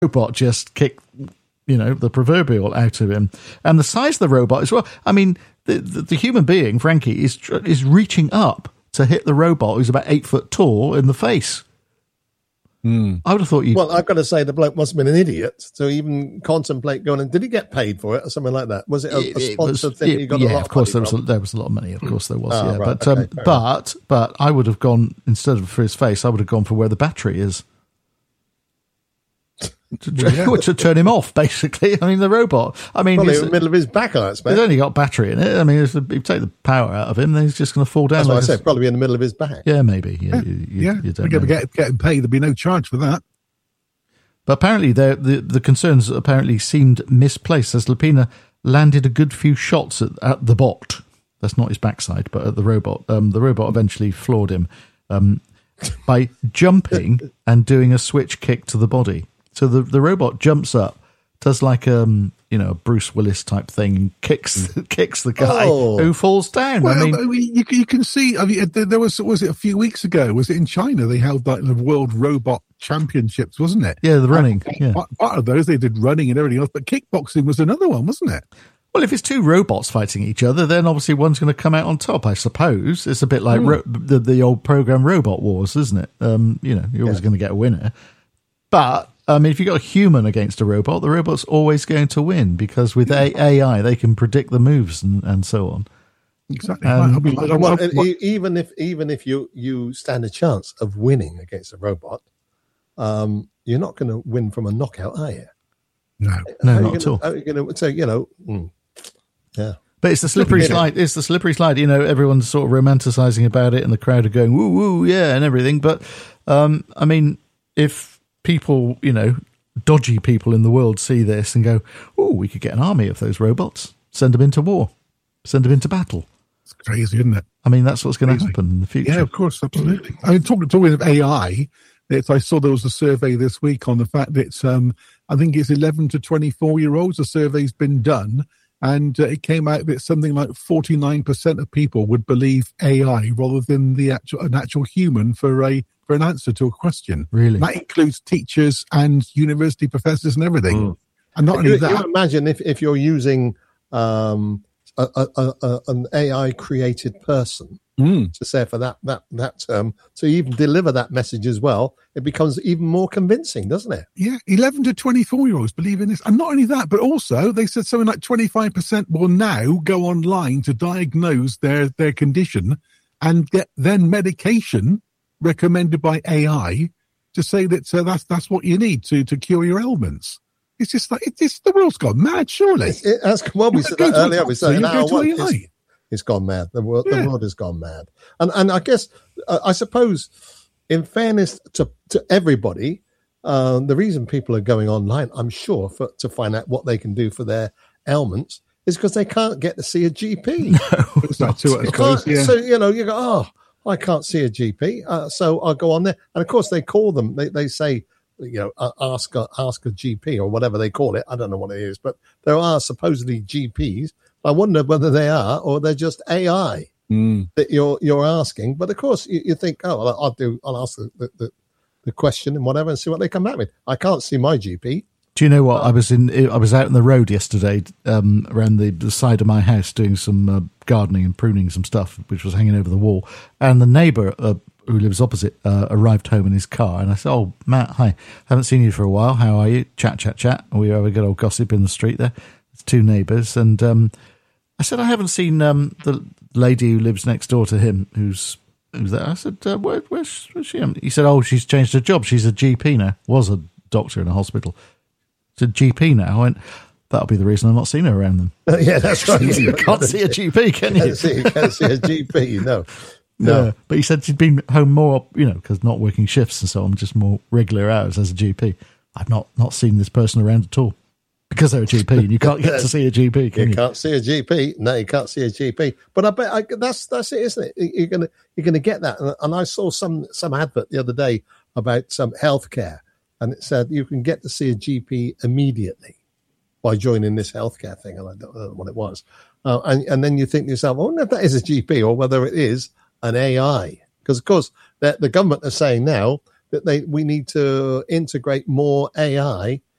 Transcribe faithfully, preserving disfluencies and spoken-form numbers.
robot just kicked, you know, the proverbial out of him. And the size of the robot as well. I mean, the, the, the human being, Frankie, is is reaching up to hit the robot who's about eight foot tall in the face. Mm. I would have thought you. Well, I've got to say the bloke must have been an idiot to even contemplate going. And did he get paid for it or something like that? Was it a, a sponsored it was, thing? It, you got yeah, a lot of course of there was. A, from? there was a lot of money. Of course there was. Oh, yeah, right, but okay, um, but enough. but I would have gone instead of for his face. I would have gone for where the battery is. To, yeah. to turn him off, basically. I mean, the robot. I mean, probably in the middle of his back, I expect. He's only got battery in it. I mean, if you take the power out of him, then he's just going to fall down. That's like what I said. Probably in the middle of his back. Yeah, maybe. Yeah, yeah. You, you, yeah. you don't know. Get, getting paid, there'd be no charge for that. But apparently, the the concerns apparently seemed misplaced as Lapina landed a good few shots at, at the bot. That's not his backside, but at the robot. Um, the robot eventually floored him um, by jumping and doing a switch kick to the body. So the, the robot jumps up, does like um you know a Bruce Willis type thing, and kicks kicks the guy oh. who falls down. Well, I mean, I mean you, you can see. I mean, there was was it a few weeks ago? Was it in China? They held like the World Robot Championships, wasn't it? Yeah, the running. And, yeah, part, part of those they did running and everything else, but kickboxing was another one, wasn't it? Well, if it's two robots fighting each other, then obviously one's going to come out on top, I suppose. It's a bit like mm. ro- the the old program Robot Wars, isn't it? Um, you know, you're always yeah. going to get a winner, but. I mean, if you've got a human against a robot, the robot's always going to win because with A I, they can predict the moves and, and so on. Exactly. Um, I mean, well, well, even if even if you, you stand a chance of winning against a robot, um, you're not going to win from a knockout, are you? No, no, not gonna, at all. How are you going to say, you know, mm, yeah. But it's the slippery slide. It's the slippery slide. You know, everyone's sort of romanticizing about it, and the crowd are going woo woo, yeah, and everything. But um, I mean, if people, you know, dodgy people in the world see this and go, oh, we could get an army of those robots, send them into war, send them into battle. It's crazy, isn't it? I mean, that's what's going to happen in the future. Yeah, of course, absolutely. I mean, talking, talking of A I, it's, I saw there was a survey this week on the fact that it's, um, I think it's eleven to twenty-four year olds. A survey's been done, and uh, it came out that something like forty-nine percent of people would believe A I rather than the actual an actual human for a for an answer to a question. Really? And that includes teachers and university professors and everything. Mm. And not you, only that, you imagine if, if you're using um, a, a, a, an A I created person mm. to say for that that that term, to even deliver that message as well, it becomes even more convincing, doesn't it? Yeah, eleven to twenty-four year olds believe in this. And not only that, but also they said something like twenty-five percent will now go online to diagnose their, their condition and get then medication recommended by A I to say that uh, that's that's what you need to to cure your ailments. It's just like it's the world's gone mad. Surely, it, it has. Well, we said that earlier. We said now what, it's, it's gone mad. The world, yeah. the world has gone mad. And and I guess uh, I suppose, in fairness to to everybody, uh, the reason people are going online, I'm sure, for to find out what they can do for their ailments is because they can't get to see a G P. No, it's not too close. Yeah. So you know, you go, oh. I can't see a G P, uh, so I'll go on there. And of course, they call them. They they say, you know, uh, ask a, ask a G P or whatever they call it. I don't know what it is, but there are supposedly G Ps. I wonder whether they are or they're just A I mm. that you're you're asking. But of course, you, you think, oh, well, I'll do. I'll ask the, the the question and whatever, and see what they come back with. I can't see my G P. Do you know what? I was in. I was out on the road yesterday, um, around the, the side of my house, doing some uh, gardening and pruning some stuff, which was hanging over the wall. And the neighbour uh, who lives opposite uh, arrived home in his car, and I said, "Oh, Matt, hi, haven't seen you for a while. How are you?" Chat, chat, chat. And we have a good old gossip in the street there. It's two neighbours, and um, I said, "I haven't seen um, the lady who lives next door to him, who's." Who's there? I said, uh, Where, where's, where's she? He said, "Oh, she's changed her job. She's a G P now. Was a doctor in a hospital." To G P now. I went, that'll be the reason I'm not seeing her around them. Uh, yeah, that's right. You can't see a G P, can you? You can't see, you can't see a G P, no. No. no. But he said she'd been home more, you know, because not working shifts and so on, just more regular hours as a G P. I've not, not seen this person around at all because they're a G P and you can't get to see a G P, can you? You can't see a G P. No, you can't see a G P. But I bet I, that's that's it, isn't it? You're gonna you're gonna get that. And, and I saw some some advert the other day about some healthcare, and it said you can get to see a G P immediately by joining this healthcare thing, and I don't know what it was. Uh, and, and then you think to yourself, I wonder if that is a G P or whether it is an A I. Because, of course, the, the government are saying now that they we need to integrate more A I